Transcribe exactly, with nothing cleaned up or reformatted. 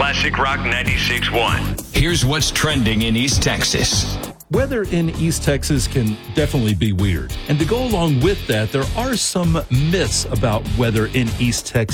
Classic Rock ninety-six point one. Here's what's trending in East Texas. Weather in East Texas can definitely be weird. And to go along with that, there are some myths about weather in East Texas.